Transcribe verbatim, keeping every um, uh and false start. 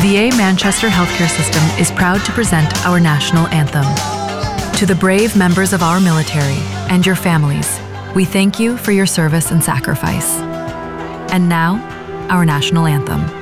V A Manchester Healthcare System is proud to present our national anthem. To the brave members of our military and your families, we thank you for your service and sacrifice. And now, our national anthem.